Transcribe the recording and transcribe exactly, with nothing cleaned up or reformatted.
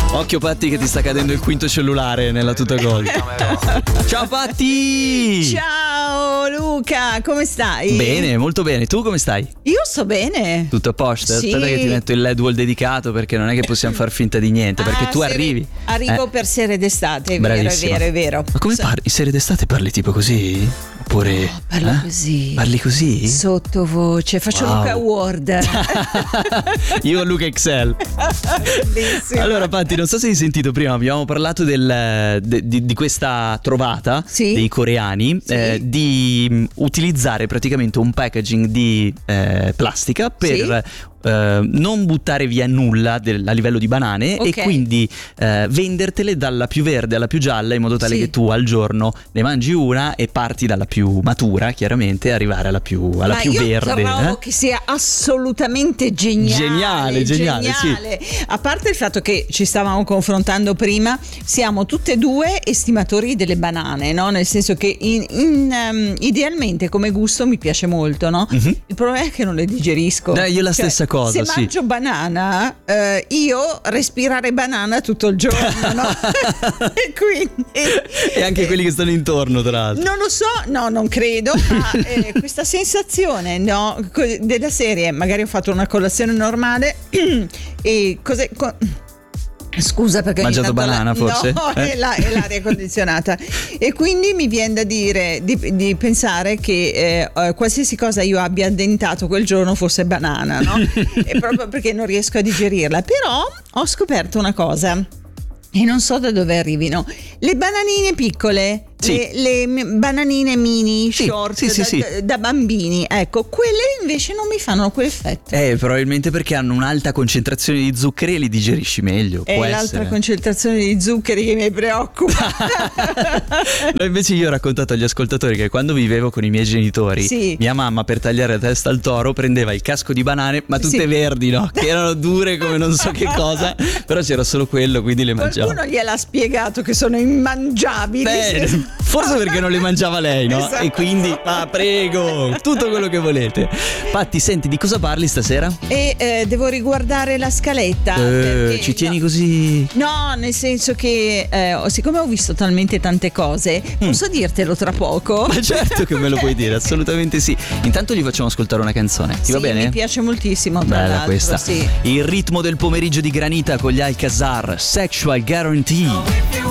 Occhio Patti che ti sta cadendo il quinto cellulare nella tuta gol. Ciao Patti! Ciao Luca, come stai? Bene, molto bene. Tu come stai? Io sto bene. Tutto a posto? Sì. Aspetta che ti metto il L E D wall dedicato, perché non è che possiamo far finta di niente, perché Ah, tu sere- arrivi. Arrivo Eh. per sere d'estate, è vero, è Bravissima. vero, è vero. Ma come So- parli? In serie d'estate parli tipo così? Oppure Parlo eh? così. Parli così? Sottovoce, faccio Wow. Luca Ward. Io Luca Excel. Bellissimo. Allora Patti, non so se hai sentito prima, abbiamo parlato del, de- di, di questa trovata Sì. dei coreani, Sì. eh, di mh, utilizzare praticamente un packaging di eh, plastica per eh, non buttare via nulla del- a livello di banane, Ok. e quindi eh, vendertele dalla più verde alla più gialla, in modo tale Sì. che tu al giorno ne mangi una e parti dalla più matura, chiaramente, e arrivare alla più, alla Ma più io verde. trovo eh? che sia assolutamente geniale. Geniale, geniale, sì. geniale. A parte il fatto che ci stavamo confrontando prima, siamo tutte e due estimatori delle banane, no? Nel senso che in, in, um, idealmente come gusto mi piace molto, no? Mhm. Il problema è che non le digerisco. Eh, io la Cioè, stessa cosa, se sì. mangio banana, eh, io respirare banana tutto il giorno, no? E quindi E anche quelli che stanno intorno, tra l'altro. non lo so, no, non credo, ma eh, questa sensazione, no, co- della serie, magari ho fatto una colazione normale e cos'è... co- Scusa perché ogni Mangiato tanto banana, la- forse? No, Eh? è, la- è l'aria condizionata. E quindi mi viene da dire di, di pensare che eh, eh, qualsiasi cosa io abbia addentato quel giorno fosse banana, no? E proprio perché non riesco a digerirla. Però ho scoperto una cosa e non so da dove arrivino. Le bananine piccole, Sì. le, le m- bananine mini, Sì, short, sì, sì, da, sì. da- da bambini, ecco, quelle invece non mi fanno quell'effetto. Eh, probabilmente perché hanno un'alta concentrazione di zuccheri e li digerisci meglio. È può l'altra essere. concentrazione di zuccheri che mi preoccupa. No, invece io ho raccontato agli ascoltatori che quando vivevo con i miei genitori, Sì. mia mamma, per tagliare la testa al toro, prendeva il casco di banane, ma tutte Sì. verdi, no? Che erano dure come non so che cosa, però c'era solo quello, quindi le mangiavo. Qualcuno gliel'ha spiegato che sono immangiabili. Beh, forse perché non le mangiava lei, no? Esatto. E quindi, ma prego, tutto quello che volete. Patti, senti, di cosa parli stasera? E eh, devo riguardare la scaletta. Eh, perché- ci tieni no, così? No, nel senso che eh, ho- siccome ho visto talmente tante cose, posso dirtelo tra poco? Ma certo che me lo puoi dire, assolutamente sì. Intanto gli facciamo ascoltare una canzone. Ti Sì, va bene? mi piace moltissimo, tra Bella l'altro, questa. sì. Il ritmo del pomeriggio di Granita con gli Alcazar, Sexual Guarantee.